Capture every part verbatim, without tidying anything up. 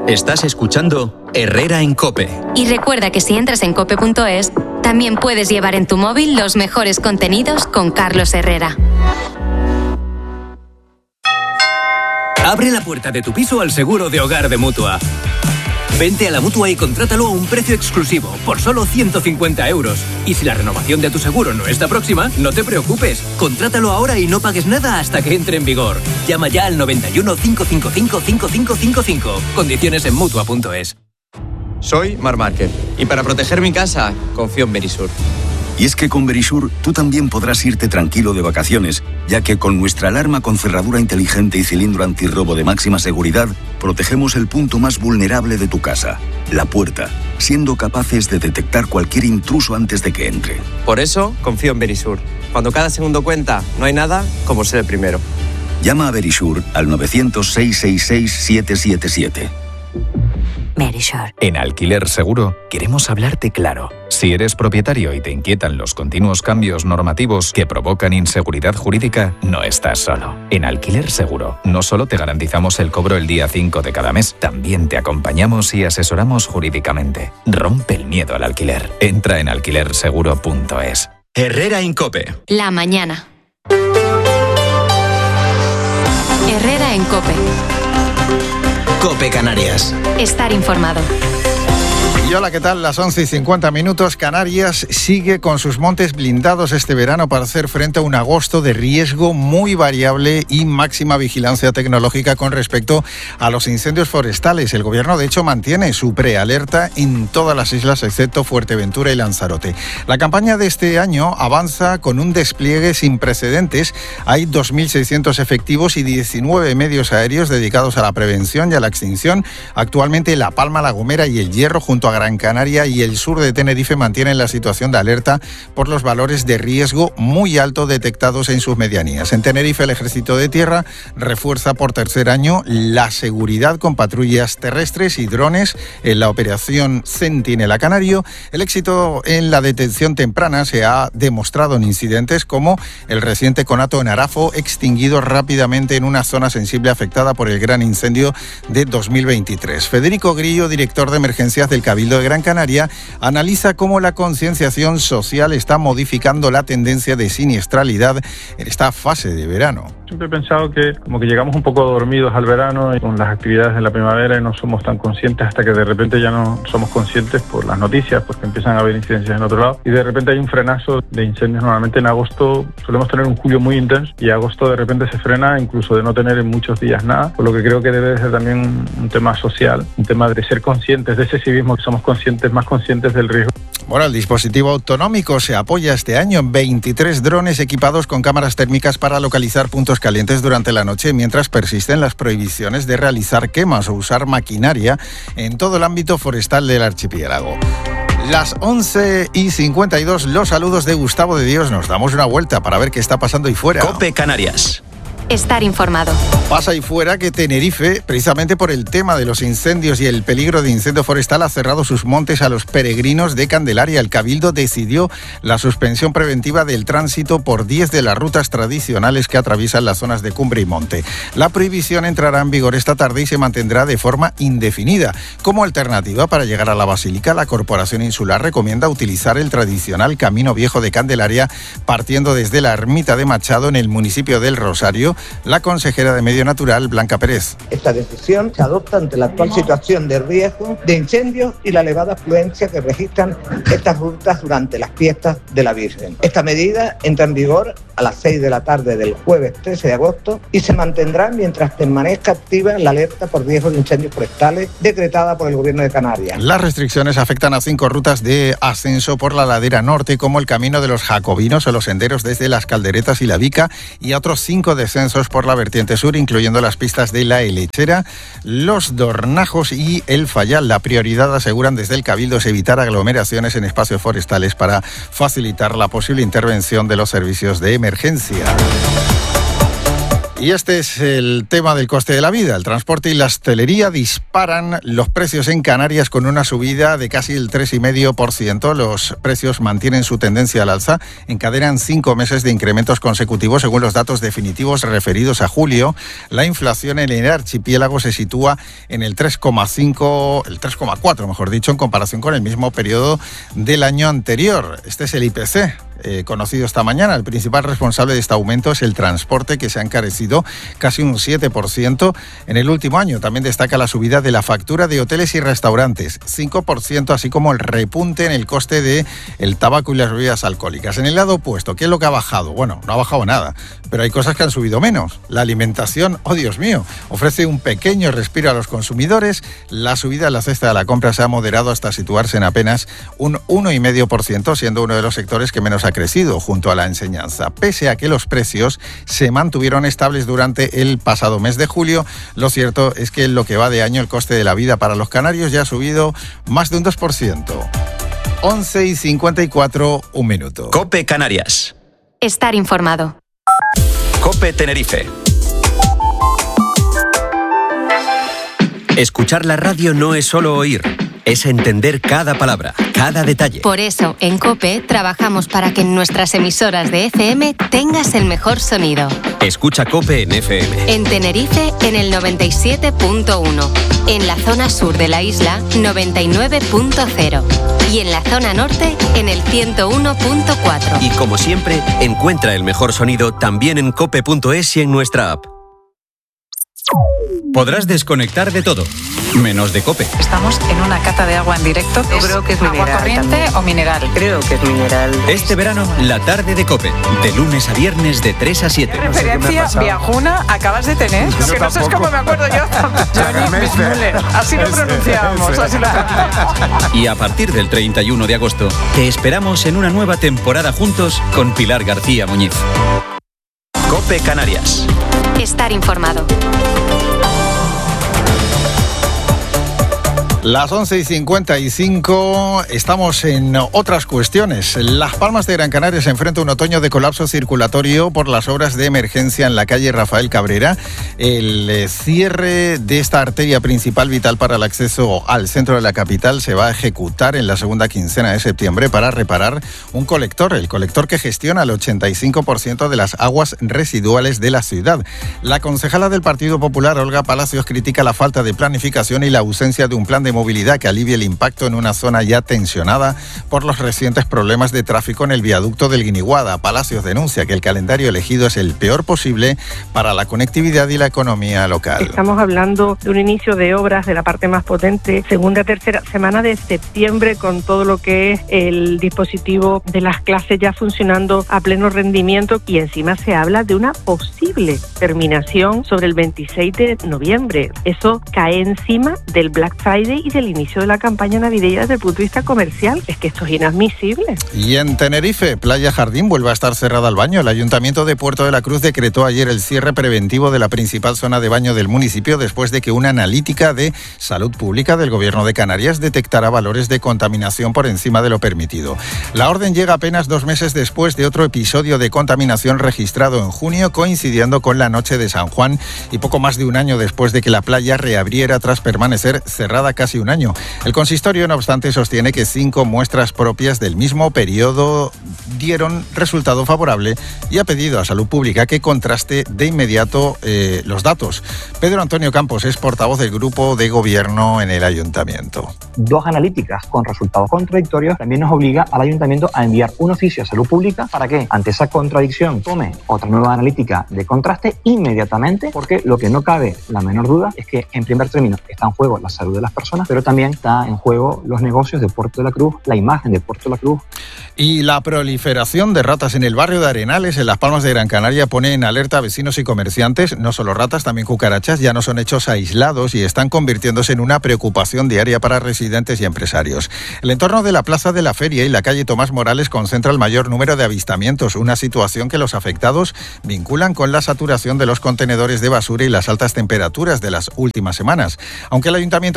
Estás escuchando Herrera en COPE. Y recuerda que si entras en cope punto es, también puedes llevar en tu móvil los mejores contenidos con Carlos Herrera. Abre la puerta de tu piso al seguro de hogar de Mutua. Vente a la Mutua y contrátalo a un precio exclusivo, por solo ciento cincuenta euros. Y si la renovación de tu seguro no está próxima, no te preocupes. Contrátalo ahora y no pagues nada hasta que entre en vigor. Llama ya al noventa y uno, cinco cinco cinco, cinco cinco cinco cinco. Condiciones en Mutua punto es. Soy Marc Márquez y para proteger mi casa, confío en Verisur. Y es que con Verisur tú también podrás irte tranquilo de vacaciones, ya que con nuestra alarma con cerradura inteligente y cilindro antirrobo de máxima seguridad, protegemos el punto más vulnerable de tu casa, la puerta, siendo capaces de detectar cualquier intruso antes de que entre. Por eso confío en Verisur. Cuando cada segundo cuenta, no hay nada como ser el primero. Llama a Verisur al novecientos, seiscientos sesenta y seis, siete siete siete. Verisur. En Alquiler Seguro queremos hablarte claro. Si eres propietario y te inquietan los continuos cambios normativos que provocan inseguridad jurídica, no estás solo. En Alquiler Seguro no solo te garantizamos el cobro el día cinco de cada mes, también te acompañamos y asesoramos jurídicamente. Rompe el miedo al alquiler. Entra en alquiler seguro punto es. Herrera en COPE. La mañana. Herrera en COPE. COPE Canarias. Estar informado. Y hola, ¿qué tal? Las once y cincuenta minutos. Canarias sigue con sus montes blindados este verano para hacer frente a un agosto de riesgo muy variable y máxima vigilancia tecnológica con respecto a los incendios forestales. El gobierno, de hecho, mantiene su prealerta en todas las islas excepto Fuerteventura y Lanzarote. La campaña de este año avanza con un despliegue sin precedentes. Hay dos mil seiscientos efectivos y diecinueve medios aéreos dedicados a la prevención y a la extinción. Actualmente La Palma, La Gomera y El Hierro, junto a Gran Canaria y el sur de Tenerife, mantienen la situación de alerta por los valores de riesgo muy alto detectados en sus medianías. En Tenerife, el Ejército de Tierra refuerza por tercer año la seguridad con patrullas terrestres y drones en la operación Centinela Canario. El éxito en la detención temprana se ha demostrado en incidentes como el reciente conato en Arafo, extinguido rápidamente en una zona sensible afectada por el gran incendio de dos mil veintitrés. Federico Grillo, director de emergencias del Cabildo de Gran Canaria, analiza cómo la concienciación social está modificando la tendencia de siniestralidad en esta fase de verano. Siempre he pensado que como que llegamos un poco dormidos al verano y con las actividades de la primavera y no somos tan conscientes hasta que de repente ya no somos conscientes por las noticias, porque empiezan a haber incidencias en otro lado y de repente hay un frenazo de incendios. Normalmente en agosto solemos tener un julio muy intenso y agosto de repente se frena, incluso de no tener en muchos días nada, por lo que creo que debe de ser también un tema social, un tema de ser conscientes de ese civismo, que somos conscientes, más conscientes del riesgo. Bueno, el dispositivo autonómico se apoya este año en veintitrés drones equipados con cámaras térmicas para localizar puntos calientes durante la noche, mientras persisten las prohibiciones de realizar quemas o usar maquinaria en todo el ámbito forestal del archipiélago. Las once y cincuenta y dos, los saludos de Gustavo de Dios. Nos damos una vuelta para ver qué está pasando ahí fuera. COPE Canarias. Estar informado. Pasa ahí fuera que Tenerife, precisamente por el tema de los incendios y el peligro de incendio forestal, ha cerrado sus montes a los peregrinos de Candelaria. El Cabildo decidió la suspensión preventiva del tránsito por diez de las rutas tradicionales que atraviesan las zonas de Cumbre y Monte. La prohibición entrará en vigor esta tarde y se mantendrá de forma indefinida. Como alternativa para llegar a la Basílica, la Corporación Insular recomienda utilizar el tradicional Camino Viejo de Candelaria, partiendo desde la Ermita de Machado en el municipio del Rosario. La consejera de Medio Natural, Blanca Pérez. Esta decisión se adopta ante la actual situación de riesgo de incendios y la elevada afluencia que registran estas rutas durante las fiestas de la Virgen. Esta medida entra en vigor a las seis de la tarde del jueves trece de agosto y se mantendrá mientras permanezca activa la alerta por riesgo de incendios forestales decretada por el Gobierno de Canarias. Las restricciones afectan a cinco rutas de ascenso por la ladera norte, como el Camino de los Jacobinos o los senderos desde Las Calderetas y La Vica, y a otros cinco descensos por la vertiente sur, incluyendo las pistas de La Helechera, Los Dornajos y El Fayal. La prioridad, aseguran desde el Cabildo, es evitar aglomeraciones en espacios forestales para facilitar la posible intervención de los servicios de emergencia. Y este es el tema del coste de la vida. El transporte y la hostelería disparan los precios en Canarias con una subida de casi el tres coma cinco por ciento. Los precios mantienen su tendencia al alza, encadenan cinco meses de incrementos consecutivos según los datos definitivos referidos a julio. La inflación en el archipiélago se sitúa en el tres coma cinco, el tres coma cuatro, mejor dicho, en comparación con el mismo periodo del año anterior. Este es el I P C. Eh, conocido esta mañana. El principal responsable de este aumento es el transporte, que se ha encarecido casi un siete por ciento en el último año. También destaca la subida de la factura de hoteles y restaurantes, cinco por ciento, así como el repunte en el coste de el tabaco y las bebidas alcohólicas. En el lado opuesto, ¿qué es lo que ha bajado? Bueno, no ha bajado nada, pero hay cosas que han subido menos. La alimentación, oh Dios mío, ofrece un pequeño respiro a los consumidores. La subida en la cesta de la compra se ha moderado hasta situarse en apenas un uno coma cinco por ciento, siendo uno de los sectores que menos ha crecido junto a la enseñanza. Pese a que los precios se mantuvieron estables durante el pasado mes de julio, lo cierto es que en lo que va de año el coste de la vida para los canarios ya ha subido más de un dos por ciento. once y cincuenta y cuatro, un minuto. COPE Canarias. Estar informado. COPE Tenerife. Escuchar la radio no es solo oír, es entender cada palabra, cada detalle. Por eso, en COPE trabajamos para que en nuestras emisoras de F M tengas el mejor sonido. Escucha COPE en F M. En Tenerife, en el noventa y siete punto uno. En la zona sur de la isla, noventa y nueve punto cero. Y en la zona norte, en el ciento uno punto cuatro. Y como siempre, encuentra el mejor sonido también en cope punto es y en nuestra app. Podrás desconectar de todo, menos de COPE. Estamos en una cata de agua en directo. Yo creo que es agua mineral corriente también. O mineral. Creo que es mineral. Este verano, la tarde de COPE, de lunes a viernes de tres a siete. ¿Qué referencia viajuna acabas de tener? Lo que no sé es cómo me acuerdo yo. Johnny Müller. Así lo pronunciamos. Así lo pronunciamos. Y a partir del treinta y uno de agosto, te esperamos en una nueva temporada juntos con Pilar García Muñiz. COPE Canarias. Estar informado. Las once y cincuenta y cinco, estamos en otras cuestiones. Las Palmas de Gran Canaria se enfrenta a un otoño de colapso circulatorio por las obras de emergencia en la calle Rafael Cabrera. El cierre de esta arteria principal vital para el acceso al centro de la capital se va a ejecutar en la segunda quincena de septiembre para reparar un colector, el colector que gestiona el ochenta y cinco por ciento de las aguas residuales de la ciudad. La concejala del Partido Popular, Olga Palacios, critica la falta de planificación y la ausencia de un plan de movilidad que alivie el impacto en una zona ya tensionada por los recientes problemas de tráfico en el viaducto del Guiniguada. Palacios denuncia que el calendario elegido es el peor posible para la conectividad y la economía local. Estamos hablando de un inicio de obras de la parte más potente, segunda, tercera semana de septiembre, con todo lo que es el dispositivo de las clases ya funcionando a pleno rendimiento, y encima se habla de una posible terminación sobre el veintiséis de noviembre. Eso cae encima del Black Friday y del inicio de la campaña navideña desde el punto de vista comercial. Es que esto es inadmisible. Y en Tenerife, Playa Jardín vuelve a estar cerrada al baño. El Ayuntamiento de Puerto de la Cruz decretó ayer el cierre preventivo de la principal zona de baño del municipio después de que una analítica de salud pública del Gobierno de Canarias detectara valores de contaminación por encima de lo permitido. La orden llega apenas dos meses después de otro episodio de contaminación registrado en junio, coincidiendo con la noche de San Juan, y poco más de un año después de que la playa reabriera tras permanecer cerrada casi un año. El consistorio, no obstante, sostiene que cinco muestras propias del mismo periodo dieron resultado favorable y ha pedido a Salud Pública que contraste de inmediato eh, los datos. Pedro Antonio Campos es portavoz del Grupo de Gobierno en el Ayuntamiento. Dos analíticas con resultados contradictorios también nos obliga al Ayuntamiento a enviar un oficio a Salud Pública para que, ante esa contradicción, tome otra nueva analítica de contraste inmediatamente, porque lo que no cabe la menor duda es que, en primer término, está en juego la salud de las personas, pero también está en juego los negocios de Puerto de la Cruz, la imagen de Puerto de la Cruz. Y la proliferación de ratas en el barrio de Arenales, en las Palmas de Gran Canaria, pone en alerta a vecinos y comerciantes. No solo ratas, también cucarachas. Ya no son hechos aislados y están convirtiéndose en una preocupación diaria para residentes y empresarios. El entorno de la Plaza de la Feria y la calle Tomás Morales concentra el mayor número de avistamientos, una situación que los afectados vinculan con la saturación de los contenedores de basura y las altas temperaturas de las últimas semanas. Aunque el Ayuntamiento dispone de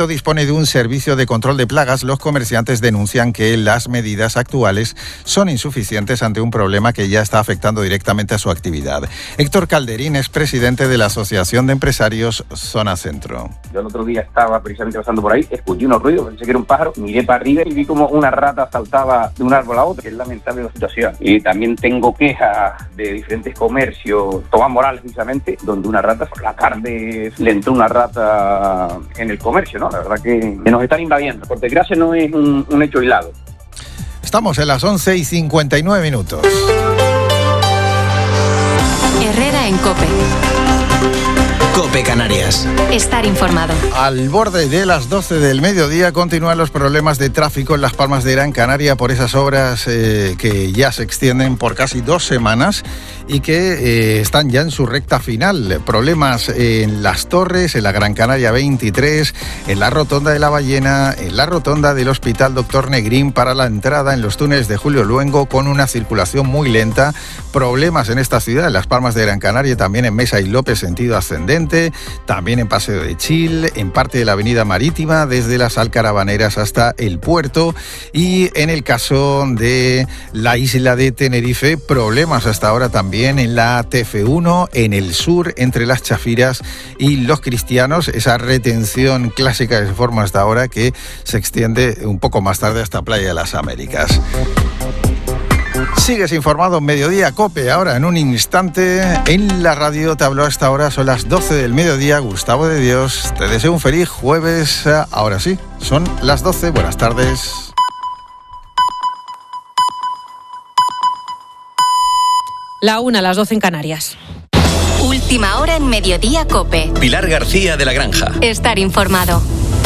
dispone de un servicio de control de plagas, los comerciantes denuncian que las medidas actuales son insuficientes ante un problema que ya está afectando directamente a su actividad. Héctor Calderín es presidente de la Asociación de Empresarios Zona Centro. Yo el otro día estaba precisamente pasando por ahí, escuché unos ruidos, pensé que era un pájaro, miré para arriba y vi como una rata saltaba de un árbol a otro, que es lamentable la situación. Y también tengo quejas de diferentes comercios, Tomás Morales precisamente, donde una rata, por la carne, le entró una rata en el comercio, ¿no? La verdad que, que nos están invadiendo. Por desgracia no es un, un hecho aislado. Estamos en las once y cincuenta y nueve minutos. Herrera en COPE. COPE Canarias. Estar informado. Al borde de las doce del mediodía continúan los problemas de tráfico en Las Palmas de Gran Canaria por esas obras eh, que ya se extienden por casi dos semanas y que eh, están ya en su recta final. Problemas en Las Torres, en la Gran Canaria veintitrés, en la Rotonda de la Ballena, en la Rotonda del Hospital Doctor Negrín para la entrada en los túneles de Julio Luengo con una circulación muy lenta. Problemas en esta ciudad, en Las Palmas de Gran Canaria, también en Mesa y López sentido ascendente, también en Paseo de Chil, en parte de la Avenida Marítima, desde las Alcarabaneras hasta el puerto, y en el caso de la isla de Tenerife, problemas hasta ahora también en la T F uno, en el sur, entre las Chafiras y los Cristianos, esa retención clásica que se forma hasta ahora que se extiende un poco más tarde hasta Playa de las Américas. Sigues informado en Mediodía COPE. Ahora, en un instante, en la radio te habló a esta hora, son las doce del mediodía. Gustavo de Dios, te deseo un feliz jueves. Ahora sí, son las doce. Buenas tardes. La una, las doce en Canarias. Última hora en Mediodía COPE. Pilar García de la Granja. Estar informado.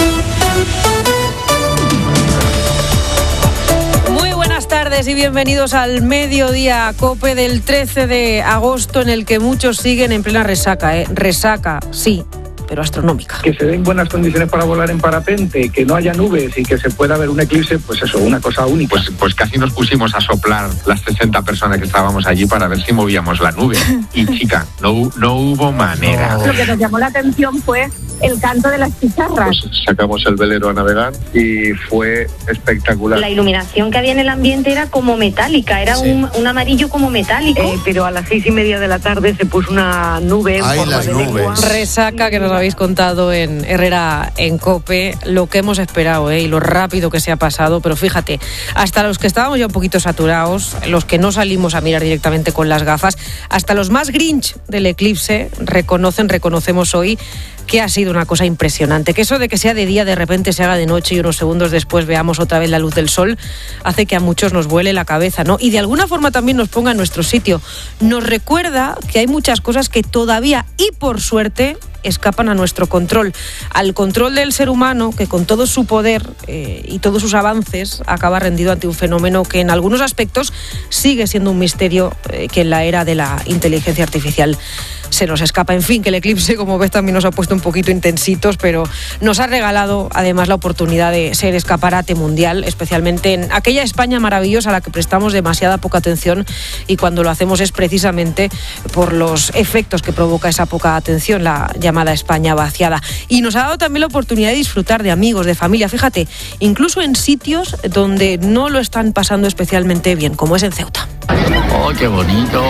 Buenas tardes y bienvenidos al Mediodía COPE del trece de agosto, en el que muchos siguen en plena resaca, ¿eh? Resaca, sí, pero astronómica. Que se den buenas condiciones para volar en parapente, que no haya nubes y que se pueda ver un eclipse, pues eso, una cosa única. Pues, pues casi nos pusimos a soplar las sesenta personas que estábamos allí para ver si movíamos la nube. Y chica, no, no hubo manera. Lo que nos llamó la atención fue el canto de las chicharras. Pues sacamos el velero a navegar y fue espectacular. La iluminación que había en el ambiente era como metálica, era sí. un, un amarillo como metálico. Eh, pero a las seis y media de la tarde se puso una nube en Ay, forma las de nubes. lengua. Resaca que nos habéis contado en Herrera en COPE, lo que hemos esperado, ¿eh? Y lo rápido que se ha pasado, pero fíjate, hasta los que estábamos ya un poquito saturados, los que no salimos a mirar directamente con las gafas, hasta los más grinch del eclipse reconocen, reconocemos hoy que ha sido una cosa impresionante, que eso de que sea de día de repente se haga de noche y unos segundos después veamos otra vez la luz del sol, hace que a muchos nos vuele la cabeza, ¿no? Y de alguna forma también nos ponga en nuestro sitio. Nos recuerda que hay muchas cosas que todavía, y por suerte, escapan a nuestro control, al control del ser humano, que con todo su poder eh, y todos sus avances acaba rendido ante un fenómeno que en algunos aspectos sigue siendo un misterio eh, que en la era de la inteligencia artificial se nos escapa. En fin, que el eclipse, como ves, también nos ha puesto un poquito intensitos, pero nos ha regalado además la oportunidad de ser escaparate mundial, especialmente en aquella España maravillosa a la que prestamos demasiada poca atención, y cuando lo hacemos es precisamente por los efectos que provoca esa poca atención, la llamada España vaciada. Y nos ha dado también la oportunidad de disfrutar de amigos, de familia, fíjate, incluso en sitios donde no lo están pasando especialmente bien, como es en Ceuta. ¡Oh, qué bonito!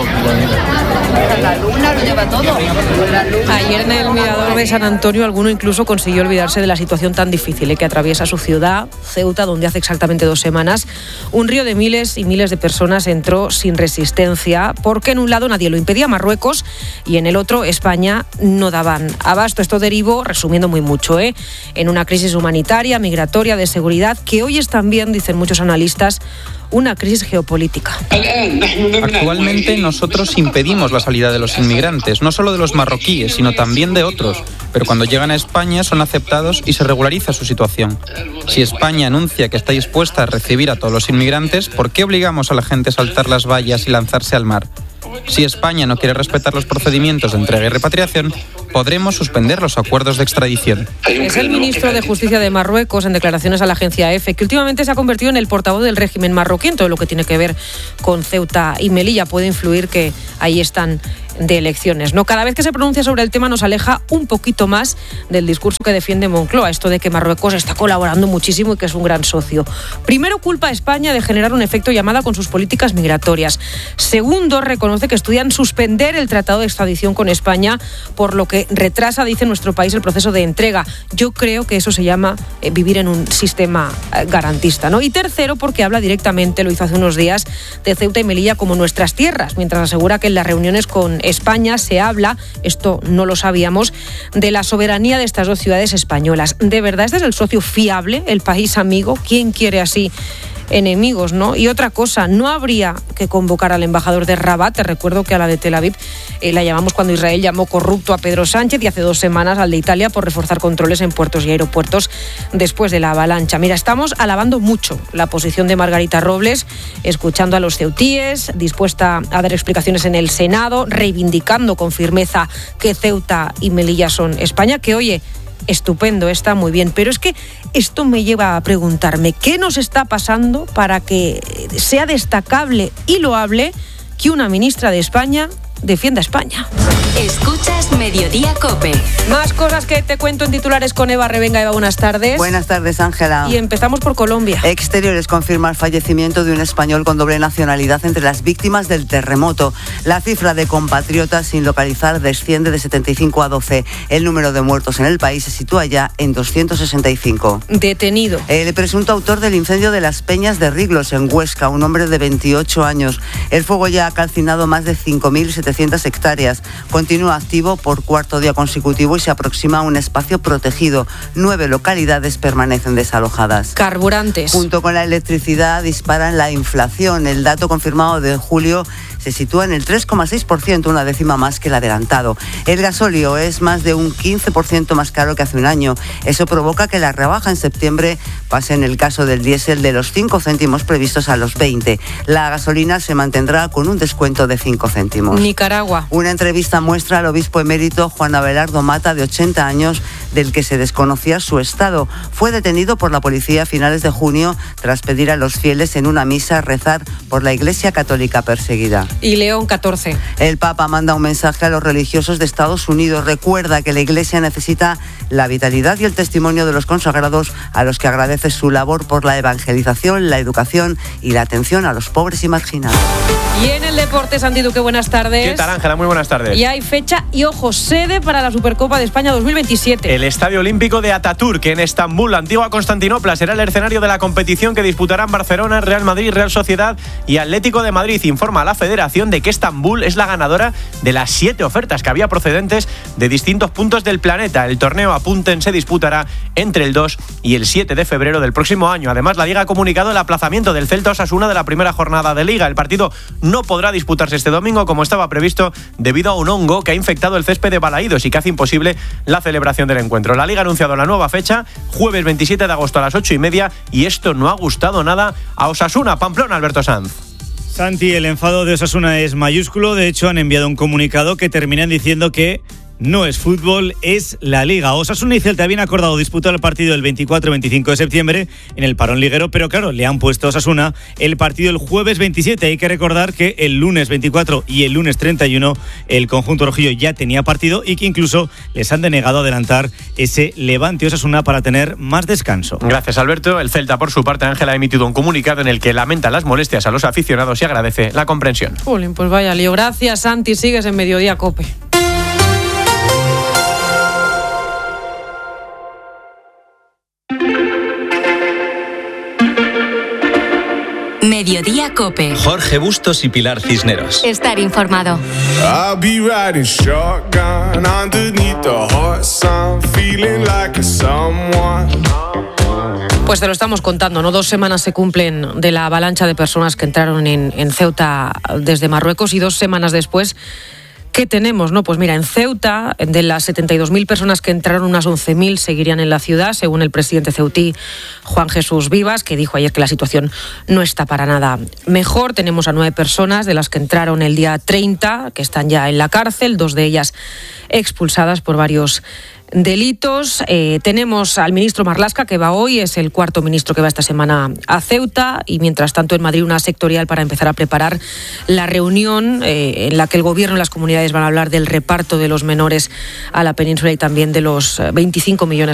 La luna lo lleva todo. Ayer en el Mirador de San Antonio alguno incluso consiguió olvidarse de la situación tan difícil ¿eh? que atraviesa su ciudad, Ceuta, donde hace exactamente dos semanas un río de miles y miles de personas entró sin resistencia, porque en un lado nadie lo impedía, Marruecos, y en el otro España no daban abasto. Esto derivó, resumiendo muy mucho, ¿eh? en una crisis humanitaria, migratoria, de seguridad, que hoy es también, dicen muchos analistas, una crisis geopolítica. Actualmente nosotros impedimos la salida de los inmigrantes, no solo de los marroquíes, sino también de otros. Pero cuando llegan a España son aceptados y se regulariza su situación. Si España anuncia que está dispuesta a recibir a todos los inmigrantes, ¿por qué obligamos a la gente a saltar las vallas y lanzarse al mar? Si España no quiere respetar los procedimientos de entrega y repatriación, podremos suspender los acuerdos de extradición. Es el ministro de Justicia de Marruecos, en declaraciones a la agencia EFE, que últimamente se ha convertido en el portavoz del régimen marroquí en todo lo que tiene que ver con Ceuta y Melilla. Puede influir que ahí están de elecciones, ¿no? Cada vez que se pronuncia sobre el tema nos aleja un poquito más del discurso que defiende Moncloa, esto de que Marruecos está colaborando muchísimo y que es un gran socio. Primero, culpa a España de generar un efecto llamada con sus políticas migratorias. Segundo, reconoce que estudian suspender el tratado de extradición con España, por lo que retrasa, dice, nuestro país el proceso de entrega. Yo creo que eso se llama eh, vivir en un sistema eh, garantista, ¿no? Y tercero, porque habla directamente, lo hizo hace unos días, de Ceuta y Melilla como nuestras tierras, mientras asegura que en las reuniones con España se habla, esto no lo sabíamos, de la soberanía de estas dos ciudades españolas. ¿De verdad este es el socio fiable, el país amigo? ¿Quién quiere así enemigos, no? Y otra cosa, no habría que convocar al embajador de Rabat. Te recuerdo que a la de Tel Aviv eh, la llamamos cuando Israel llamó corrupto a Pedro Sánchez, y hace dos semanas al de Italia por reforzar controles en puertos y aeropuertos después de la avalancha. Mira, estamos alabando mucho la posición de Margarita Robles, escuchando a los ceutíes, dispuesta a dar explicaciones en el Senado, reivindicando con firmeza que Ceuta y Melilla son España, que oye, estupendo, está muy bien, pero es que esto me lleva a preguntarme ¿qué nos está pasando para que sea destacable y loable que una ministra de España defienda a España? Escuchas Mediodía COPE. Más cosas que te cuento en titulares con Eva Revenga. Eva, buenas tardes. Buenas tardes, Ángela. Y empezamos por Colombia. Exteriores confirma el fallecimiento de un español con doble nacionalidad entre las víctimas del terremoto. La cifra de compatriotas sin localizar desciende de setenta y cinco a doce. El número de muertos en el país se sitúa ya en doscientos sesenta y cinco. Detenido. El presunto autor del incendio de las Peñas de Riglos, en Huesca, un hombre de veintiocho años. El fuego ya ha calcinado más de cinco mil setecientas hectáreas. Continúa activo por cuarto día consecutivo y se aproxima a un espacio protegido. Nueve localidades permanecen desalojadas. Carburantes. Junto con la electricidad disparan la inflación. El dato confirmado de julio se sitúa en el tres coma seis por ciento, una décima más que el adelantado. El gasóleo es más de un quince por ciento más caro que hace un año. Eso provoca que la rebaja en septiembre pase, en el caso del diésel, de los cinco céntimos previstos a los veinte. La gasolina se mantendrá con un descuento de cinco céntimos. Nicaragua. Una entrevista muestra al obispo emérito Juan Abelardo Mata, de ochenta años, del que se desconocía su estado. Fue detenido por la policía a finales de junio tras pedir a los fieles en una misa rezar por la Iglesia Católica perseguida. Y León catorce. El Papa manda un mensaje a los religiosos de Estados Unidos. Recuerda que la Iglesia necesita la vitalidad y el testimonio de los consagrados, a los que agradece su labor por la evangelización, la educación y la atención a los pobres y marginados. Y en el deporte, Santi Duque, buenas tardes. ¿Qué tal, Ángela? Muy buenas tardes. Y hay fecha y, ojo, sede para la Supercopa de España dos mil veintisiete. El Estadio Olímpico de Atatürk, en Estambul, antigua Constantinopla, será el escenario de la competición que disputarán Barcelona, Real Madrid, Real Sociedad y Atlético de Madrid. Informa a la Federación de que Estambul es la ganadora de las siete ofertas que había procedentes de distintos puntos del planeta. El torneo, apunten, se disputará entre el dos y el siete de febrero del próximo año. Además, la Liga ha comunicado el aplazamiento del Celta Osasuna de la primera jornada de Liga. El partido no podrá disputarse este domingo como estaba previsto debido a un hongo que ha infectado el césped de Balaídos y que hace imposible la celebración del encuentro. La Liga ha anunciado la nueva fecha, jueves veintisiete de agosto a las ocho y media, y esto no ha gustado nada a Osasuna. Pamplona, Alberto Sanz. Santi, el enfado de Osasuna es mayúsculo. De hecho, han enviado un comunicado que terminan diciendo que no es fútbol, es la Liga. Osasuna y Celta habían acordado disputar el partido el veinticuatro y veinticinco de septiembre en el parón liguero, pero claro, le han puesto a Osasuna el partido el jueves veintisiete. Hay que recordar que el lunes veinticuatro y el lunes treinta y uno el conjunto rojillo ya tenía partido y que incluso les han denegado adelantar ese Levante Osasuna para tener más descanso. Gracias, Alberto. El Celta, por su parte, Ángela, ha emitido un comunicado en el que lamenta las molestias a los aficionados y agradece la comprensión. Jolín, pues vaya lío. Gracias, Santi. Sigues en Mediodía COPE. Mediodía COPE. Jorge Bustos y Pilar Cisneros. Estar informado. I'll be riding shotgun underneath the hot sun, feeling like a someone. Pues te lo estamos contando, ¿no? Dos semanas se cumplen de la avalancha de personas que entraron en, en Ceuta desde Marruecos, y dos semanas después, ¿qué tenemos, no? Pues mira, en Ceuta, de las setenta y dos mil personas que entraron, unas once mil seguirían en la ciudad, según el presidente ceutí, Juan Jesús Vivas, que dijo ayer que la situación no está para nada mejor. Tenemos a nueve personas de las que entraron el día treinta, que están ya en la cárcel, dos de ellas expulsadas por varios delitos. Eh, tenemos al ministro Marlaska, que va hoy, es el cuarto ministro que va esta semana a Ceuta, y mientras tanto en Madrid una sectorial para empezar a preparar la reunión eh, en la que el gobierno y las comunidades van a hablar del reparto de los menores a la península y también de los veinticinco millones